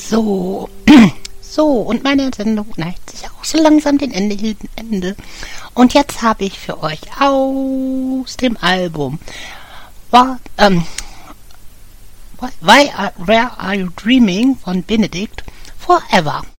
So, und meine Sendung neigt sich auch so langsam dem Ende. Und jetzt habe ich für euch aus dem Album Where Are You Dreaming von Benedikt Forever.